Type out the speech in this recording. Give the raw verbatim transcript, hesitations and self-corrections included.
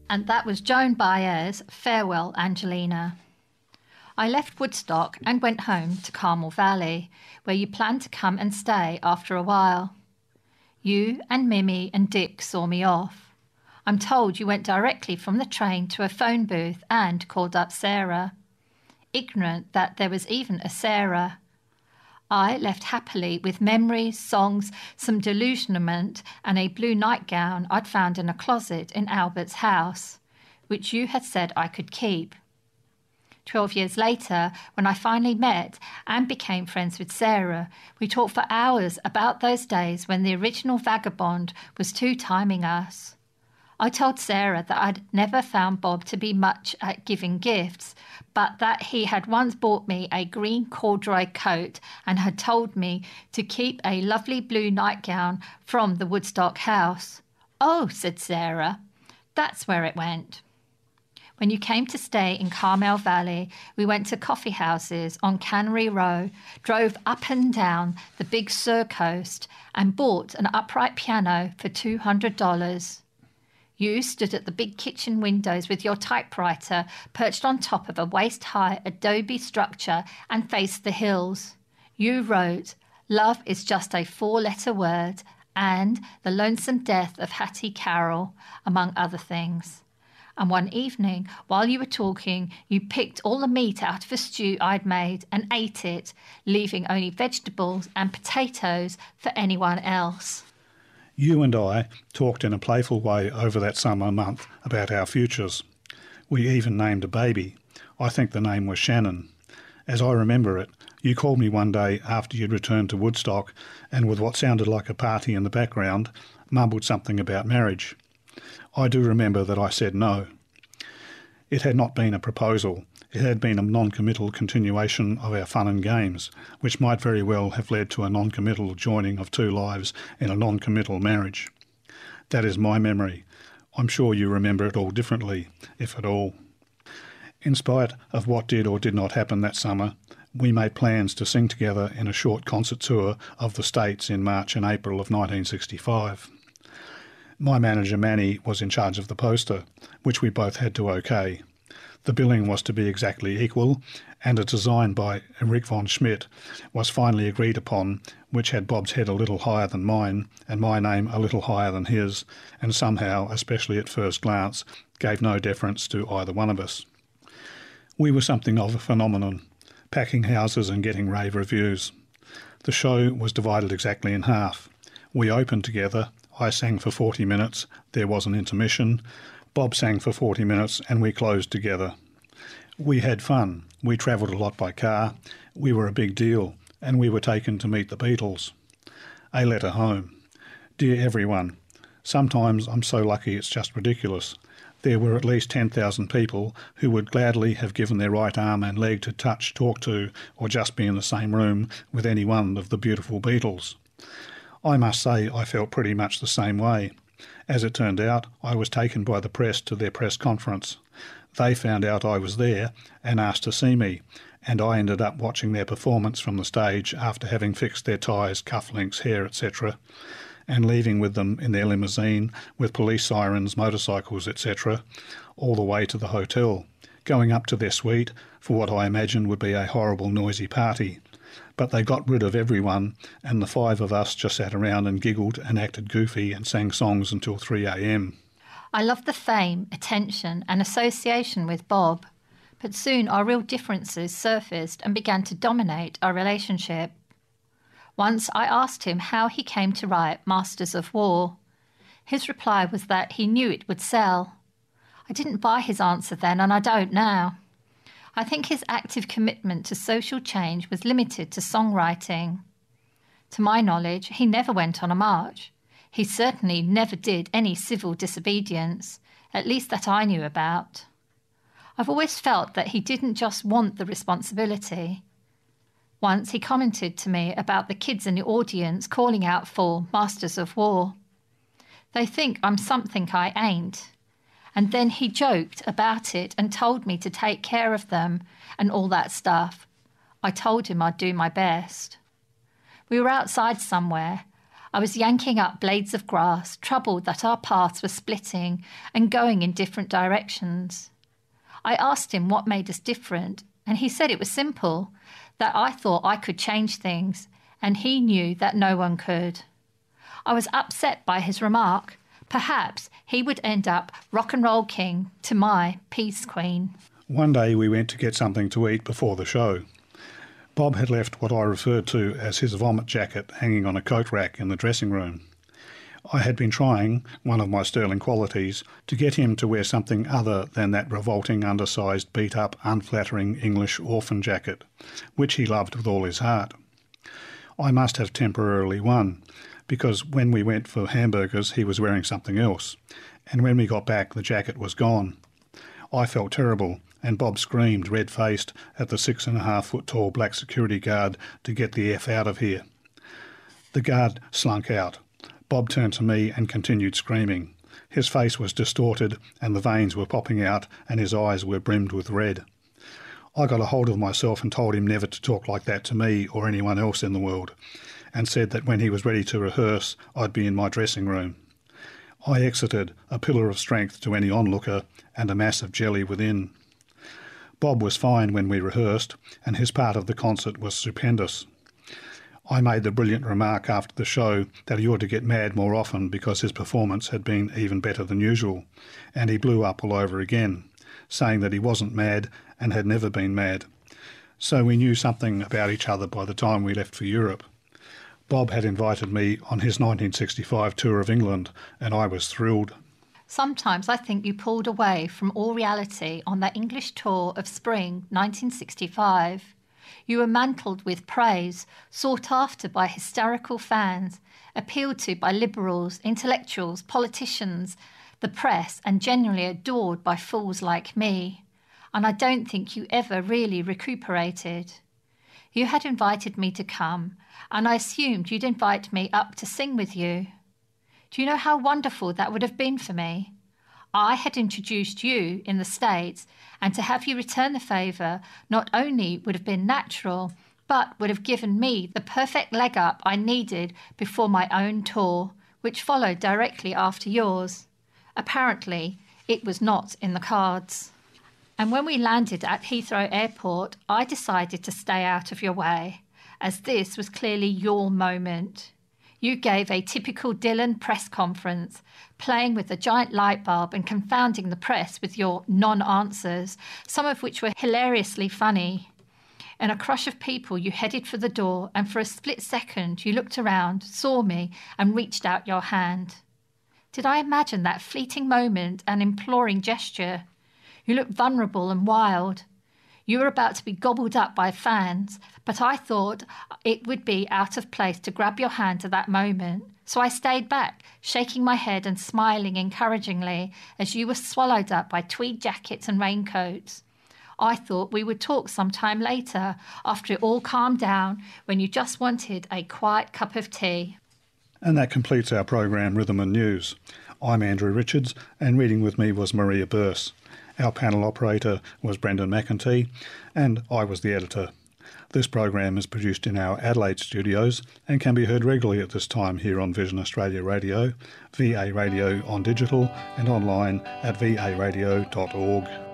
And that was Joan Baez's Farewell, Angelina. I left Woodstock and went home to Carmel Valley, where you planned to come and stay after a while. You and Mimi and Dick saw me off. I'm told you went directly from the train to a phone booth and called up Sarah, ignorant that there was even a Sarah. I left happily with memories, songs, some delusionment, and a blue nightgown I'd found in a closet in Albert's house, which you had said I could keep. Twelve years later, when I finally met and became friends with Sarah, we talked for hours about those days when the original vagabond was two-timing us. I told Sarah that I'd never found Bob to be much at giving gifts, but that he had once bought me a green corduroy coat and had told me to keep a lovely blue nightgown from the Woodstock house. "Oh," said Sarah, "that's where it went." When you came to stay in Carmel Valley, we went to coffee houses on Cannery Row, drove up and down the Big Sur coast, and bought an upright piano for two hundred dollars. You stood at the big kitchen windows with your typewriter perched on top of a waist-high adobe structure and faced the hills. You wrote, "Love is just a four-letter word," and "The Lonesome Death of Hattie Carroll," among other things. And one evening, while you were talking, you picked all the meat out of a stew I'd made and ate it, leaving only vegetables and potatoes for anyone else. You and I talked in a playful way over that summer month about our futures. We even named a baby. I think the name was Shannon. As I remember it, you called me one day after you'd returned to Woodstock and, with what sounded like a party in the background, mumbled something about marriage. I do remember that I said no. It had not been a proposal. It had been a non-committal continuation of our fun and games, which might very well have led to a non-committal joining of two lives in a non-committal marriage. That is my memory. I'm sure you remember it all differently, if at all. In spite of what did or did not happen that summer, we made plans to sing together in a short concert tour of the States in March and April of nineteen sixty-five. My manager Manny was in charge of the poster, which we both had to okay. The billing was to be exactly equal, and a design by Enrique von Schmidt was finally agreed upon, which had Bob's head a little higher than mine, and my name a little higher than his, and somehow, especially at first glance, gave no deference to either one of us. We were something of a phenomenon, packing houses and getting rave reviews. The show was divided exactly in half. We opened together. I sang for forty minutes, there was an intermission, Bob sang for forty minutes, and we closed together. We had fun, we travelled a lot by car, we were a big deal, and we were taken to meet the Beatles. A letter home. Dear everyone, sometimes I'm so lucky it's just ridiculous. There were at least ten thousand people who would gladly have given their right arm and leg to touch, talk to, or just be in the same room with any one of the beautiful Beatles. I must say I felt pretty much the same way. As it turned out, I was taken by the press to their press conference. They found out I was there and asked to see me, and I ended up watching their performance from the stage after having fixed their ties, cufflinks, hair, et cetera, and leaving with them in their limousine with police sirens, motorcycles, et cetera, all the way to the hotel, going up to their suite for what I imagined would be a horrible noisy party. But they got rid of everyone, and the five of us just sat around and giggled and acted goofy and sang songs until three a m. I loved the fame, attention and association with Bob, but soon our real differences surfaced and began to dominate our relationship. Once I asked him how he came to write Masters of War. His reply was that he knew it would sell. I didn't buy his answer then, and I don't now. I think his active commitment to social change was limited to songwriting. To my knowledge, he never went on a march. He certainly never did any civil disobedience, at least that I knew about. I've always felt that he didn't just want the responsibility. Once he commented to me about the kids in the audience calling out for Masters of War. They think I'm something I ain't. And then he joked about it and told me to take care of them and all that stuff. I told him I'd do my best. We were outside somewhere. I was yanking up blades of grass, troubled that our paths were splitting and going in different directions. I asked him what made us different, and he said it was simple, that I thought I could change things, and he knew that no one could. I was upset by his remark. Perhaps he would end up rock and roll king to my peace queen. One day we went to get something to eat before the show. Bob had left what I referred to as his vomit jacket hanging on a coat rack in the dressing room. I had been trying, one of my sterling qualities, to get him to wear something other than that revolting, undersized, beat-up, unflattering English orphan jacket, which he loved with all his heart. I must have temporarily won, because when we went for hamburgers he was wearing something else, and when we got back the jacket was gone. I felt terrible, and Bob screamed, red-faced, at the six-and-a-half-foot-tall black security guard to get the F out of here. The guard slunk out. Bob turned to me and continued screaming. His face was distorted and the veins were popping out and his eyes were brimmed with red. I got a hold of myself and told him never to talk like that to me or anyone else in the world, and said that when he was ready to rehearse, I'd be in my dressing room. I exited, a pillar of strength to any onlooker and a mass of jelly within. Bob was fine when we rehearsed, and his part of the concert was stupendous. I made the brilliant remark after the show that he ought to get mad more often because his performance had been even better than usual, and he blew up all over again, saying that he wasn't mad and had never been mad. So we knew something about each other by the time we left for Europe. Bob had invited me on his nineteen sixty-five tour of England, and I was thrilled. Sometimes I think you pulled away from all reality on that English tour of spring nineteen sixty-five. You were mantled with praise, sought after by hysterical fans, appealed to by liberals, intellectuals, politicians, the press, and generally adored by fools like me. And I don't think you ever really recuperated. You had invited me to come, and I assumed you'd invite me up to sing with you. Do you know how wonderful that would have been for me? I had introduced you in the States, and to have you return the favour not only would have been natural, but would have given me the perfect leg up I needed before my own tour, which followed directly after yours. Apparently, it was not in the cards. And when we landed at Heathrow Airport, I decided to stay out of your way, as this was clearly your moment. You gave a typical Dylan press conference, playing with the giant light bulb and confounding the press with your non-answers, some of which were hilariously funny. In a crush of people, you headed for the door, and for a split second you looked around, saw me, and reached out your hand. Did I imagine that fleeting moment an imploring gesture? You looked vulnerable and wild. You were about to be gobbled up by fans, but I thought it would be out of place to grab your hand at that moment. So I stayed back, shaking my head and smiling encouragingly as you were swallowed up by tweed jackets and raincoats. I thought we would talk sometime later, after it all calmed down, when you just wanted a quiet cup of tea. And that completes our program Rhythm and News. I'm Andrew Richards, and reading with me was Maria Burse. Our panel operator was Brendan McEntee, and I was the editor. This program is produced in our Adelaide studios and can be heard regularly at this time here on Vision Australia Radio, V A Radio on digital, and online at v a radio dot org.